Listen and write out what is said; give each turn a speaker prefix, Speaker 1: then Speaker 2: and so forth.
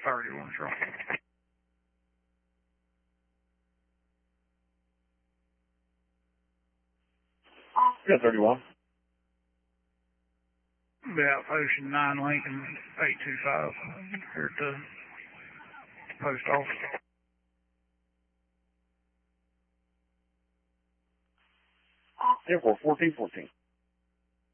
Speaker 1: 31's wrong.
Speaker 2: Yeah, 31.
Speaker 1: About Ocean 9 Lincoln 825 here at the post office.
Speaker 2: Airport 1414.